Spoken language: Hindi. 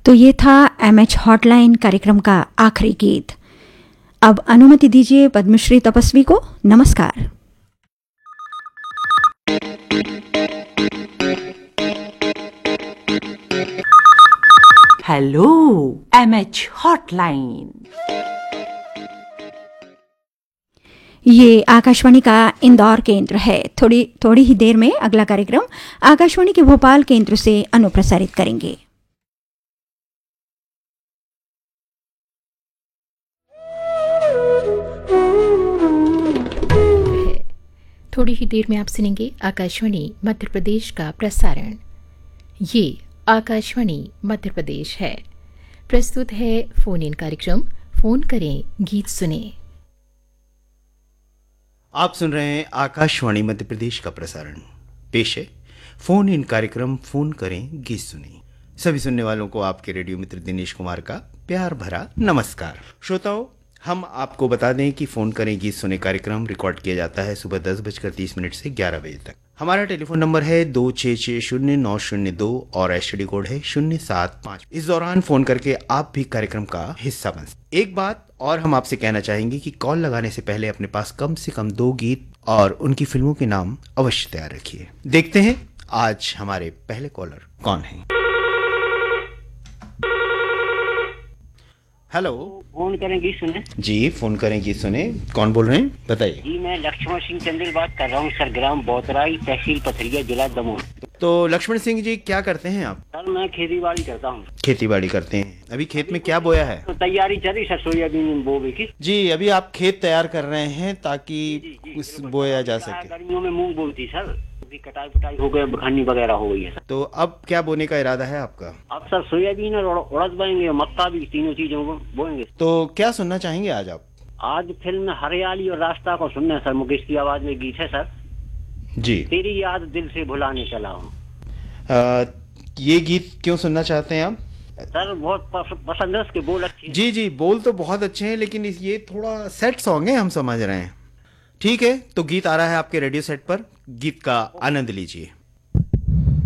तो ये था MH हॉटलाइन कार्यक्रम का आखिरी गीत। अब अनुमति दीजिए पद्मश्री तपस्वी को नमस्कार। Hello MH hotline. ये आकाशवाणी का इंदौर केंद्र है। थोड़ी ही देर में अगला कार्यक्रम आकाशवाणी के भोपाल केंद्र से अनुप्रसारित करेंगे। थोड़ी ही देर में आप सुनेंगे आकाशवाणी मध्य प्रदेश का प्रसारण। ये आकाशवाणी मध्य प्रदेश है। प्रस्तुत है फोन इन कार्यक्रम फोन करें गीत सुने। आप सुन रहे हैं आकाशवाणी मध्य प्रदेश का प्रसारण। पेश है फोन इन कार्यक्रम फोन करें गीत सुने। सभी सुनने वालों को आपके रेडियो मित्र दिनेश कुमार का प्यार भरा नमस्कार। श्रोताओं, हम आपको बता दें कि फोन करें गीत सुने कार्यक्रम रिकॉर्ड किया जाता है सुबह 10:30 से 11 बजे तक। हमारा टेलीफोन नंबर है 2660-902 और एसटीडी कोड है 075। इस दौरान फोन करके आप भी कार्यक्रम का हिस्सा बन सकते। एक बात और हम आपसे कहना चाहेंगे कि कॉल लगाने से पहले अपने पास कम से कम 2 गीत और उनकी फिल्मों के नाम अवश्य तैयार रखिए। देखते हैं आज हमारे पहले कॉलर कौन है। हेलो, फोन करें गीत सुने। जी, फोन करें गीत सुने। कौन बोल रहे हैं बताइए। जी, मैं लक्ष्मण सिंह चंदेल बात कर रहा हूँ, सर ग्राम बोतराई, तहसील पथरिया, जिला दमोह। तो लक्ष्मण सिंह जी, क्या करते हैं आप? सर मैं खेती बाड़ी करता हूँ। खेती बाड़ी करते हैं। अभी खेत में क्या बोया है? तो तैयारी चल रही सर, सोयाबीन बोने की। जी, अभी आप खेत तैयार कर रहे हैं ताकि उस बोया जा सके। गर्मियों में मूंग बोई थी सर, अभी कटाई फटाई हो गई, बखानी वगैरह हो गई है सर। तो अब क्या बोने का इरादा है आपका? अब सर सोयाबीन और उड़द बोएंगे, मक्का भी, तीनों चीजों को बोएंगे। तो क्या सुनना चाहेंगे आज आप? आज फिल्म हरियाली और रास्ता को सुनना है सर। मुकेश की आवाज में गीत है सर, जी। तेरी याद दिल से भुलाने चला हूँ। ये गीत क्यों सुनना चाहते हैं आप? सर बहुत पसंद है, उसके बोल अच्छे। जी जी, बोल तो बहुत अच्छे हैं, लेकिन ये थोड़ा सेट सॉन्ग है, हम समझ रहे हैं। ठीक है, तो गीत आ रहा है आपके रेडियो सेट पर। गीत का आनंद लीजिए।